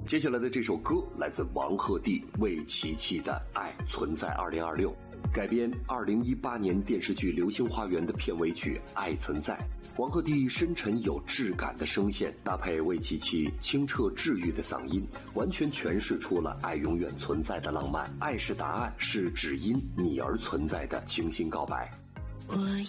接下来的这首歌来自王鹤棣、魏琪琪的《爱存在2026》，改编2018年电视剧《流星花园》的片尾曲《爱存在》。王鹤棣深沉有质感的声线，搭配魏琪琪清澈治愈的嗓音，完全诠释出了爱永远存在的浪漫。爱是答案，是只因你而存在的清新告白。 我